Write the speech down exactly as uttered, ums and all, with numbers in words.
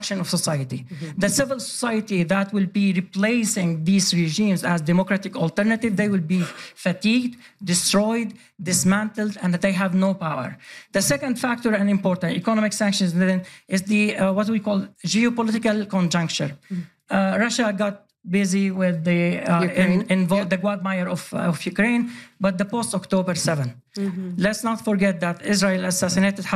of society. Mm-hmm. The civil society that will be replacing these regimes as democratic alternative, they will be fatigued, destroyed, dismantled, and they have no power. The second factor, and important, economic sanctions, then is the uh, what we call geopolitical conjuncture. Mm-hmm. Uh, Russia got busy with the uh, in, invo- yep. the quagmire of, uh, of Ukraine, but the post-October seventh. Mm-hmm. Let's not forget that Israel assassinated